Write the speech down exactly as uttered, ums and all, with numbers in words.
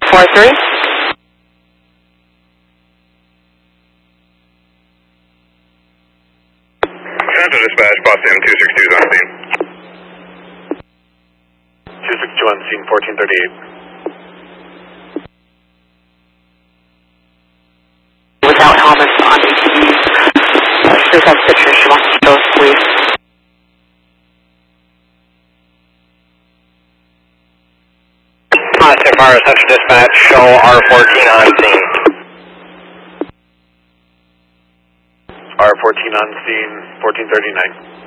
four three. Central Dispatch, Boston two six two is on scene. two six two on scene, fourteen thirty-eight. Without helmets on A T Vs. She's has pictures she wants to show us, please. Positive Fire Central Dispatch, show R fourteen on scene. R fourteen on scene, fourteen thirty-nine.